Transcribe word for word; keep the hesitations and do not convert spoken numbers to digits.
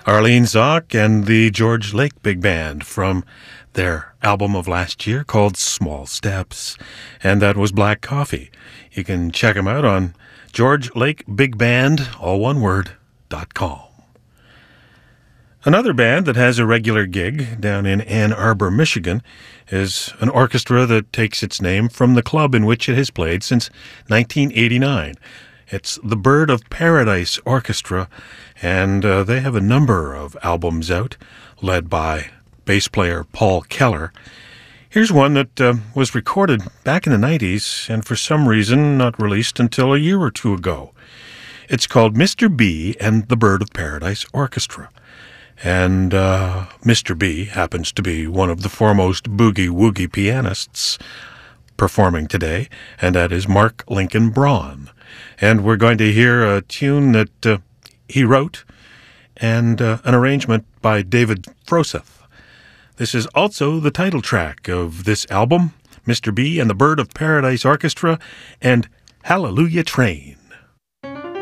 Arlene Zock and the George Lake Big Band from their album of last year called Small Steps, and that was Black Coffee. You can check them out on George Lake Big Band, all one word, dot com. Another band that has a regular gig down in Ann Arbor, Michigan, is an orchestra that takes its name from the club in which it has played since nineteen eighty-nine. It's the Bird of Paradise Orchestra, and uh, they have a number of albums out, led by bass player Paul Keller. Here's one that uh, was recorded back in the nineties and for some reason not released until a year or two ago. It's called Mister B and the Bird of Paradise Orchestra. And uh, Mister B happens to be one of the foremost boogie-woogie pianists performing today, and that is Mark Lincoln Braun. And we're going to hear a tune that uh, he wrote and uh, an arrangement by David Froseth. This is also the title track of this album, Mister B and the Bird of Paradise Orchestra and Hallelujah Train.